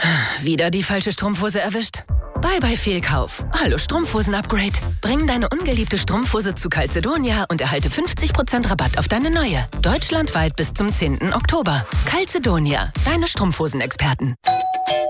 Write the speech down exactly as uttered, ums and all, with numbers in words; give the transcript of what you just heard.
Wieder die falsche Strumpfhose erwischt? Bye bye Fehlkauf. Hallo Strumpfhosen-Upgrade. Bring deine ungeliebte Strumpfhose zu Calzedonia und erhalte fünfzig Prozent Rabatt auf deine neue. Deutschlandweit bis zum zehnten Oktober. Calzedonia, deine Strumpfhosenexperten.